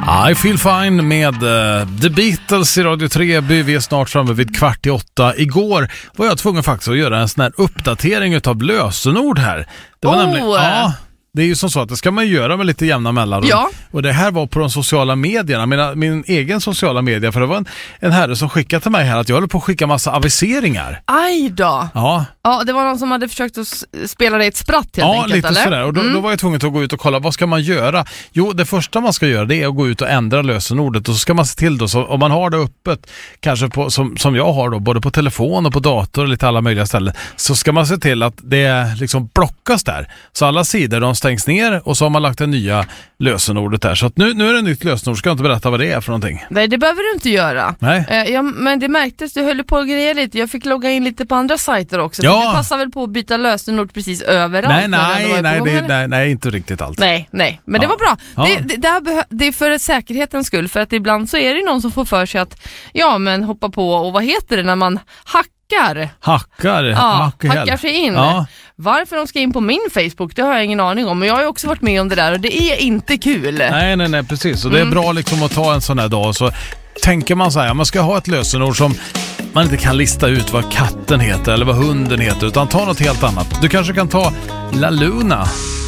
I Feel Fine med The Beatles i Radio 3. Vi är snart framme vid 7:15. Igår var jag tvungen faktiskt att göra en sån här uppdatering utav lösenord här. Det var nämligen, ja, det är ju som så att det ska man göra med lite jämna mellanrum. Ja. Och det här var på de sociala medierna, min egen sociala media, för det var en herre som skickade till mig här att jag håller på att skicka massa aviseringar. Aj då. Ja. Ja, det var någon som hade försökt att spela dig ett spratt helt enkelt, lite eller? Sådär. Och då var jag tvungen att gå ut och kolla, vad ska man göra? Jo, det första man ska göra det är att gå ut och ändra lösenordet. Och så ska man se till då, så om man har det öppet, kanske på, som jag har då, både på telefon och på dator och lite alla möjliga ställen, så ska man se till att det liksom blockas där. Så alla sidor, de stängs ner och så har man lagt det nya lösenordet där. Så att nu är det nytt lösenord, ska jag inte berätta vad det är för någonting. Nej, det behöver du inte göra. Nej. Men det märktes, du höll på att greja lite. Jag fick logga in lite på andra sajter också. Ja. Du passar väl på att byta lösenord precis överallt? Nej, inte riktigt allt. Nej, men det var bra. Ja. Det är för säkerhetens skull, för att ibland så är det någon som får för sig att hoppa på, och vad heter det när man hackar sig in. Ja. Varför de ska in på min Facebook, det har jag ingen aning om. Men jag har ju också varit med om det där och det är inte kul. Nej, precis. Och det är bra liksom att ta en sån här dag, så tänker man så här, man ska ha ett lösenord som man inte kan lista ut vad katten heter eller vad hunden heter, utan ta något helt annat. Du kanske kan ta La Luna.